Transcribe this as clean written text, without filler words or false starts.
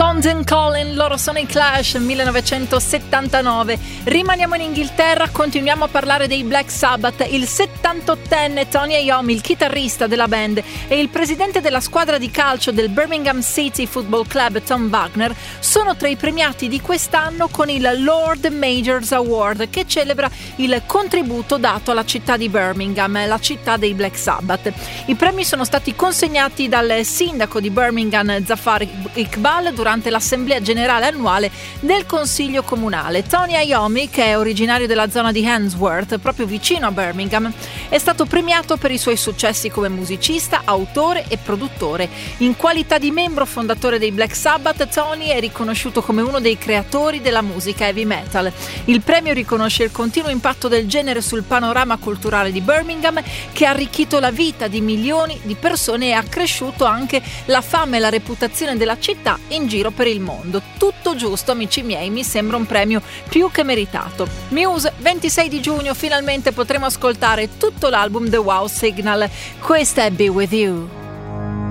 London Calling, loro sono i Clash, 1979. Rimaniamo in Inghilterra, continuiamo a parlare dei Black Sabbath. Il 78enne Tony Iommi, il chitarrista della band e il presidente della squadra di calcio del Birmingham City Football Club, Tom Wagner, sono tra i premiati di quest'anno con il Lord Majors Award, che celebra il contributo dato alla città di Birmingham, la città dei Black Sabbath. I premi sono stati consegnati dal sindaco di Birmingham, Zafar Iqbal, durante l'assemblea generale annuale del consiglio comunale. Tony Iommi, che è originario della zona di Handsworth, proprio vicino a Birmingham, è stato premiato per i suoi successi come musicista, autore e produttore. In qualità di membro fondatore dei Black Sabbath, Tony è riconosciuto come uno dei creatori della musica heavy metal. Il premio riconosce il continuo impatto del genere sul panorama culturale di Birmingham, che ha arricchito la vita di milioni di persone e ha accresciuto anche la fama e la reputazione della città in giro per il mondo. Tutto giusto, amici miei, mi sembra un premio più che meritato. Muse, 26 di giugno, finalmente potremo ascoltare tutto l'album The Wow Signal. Questa è Be With You.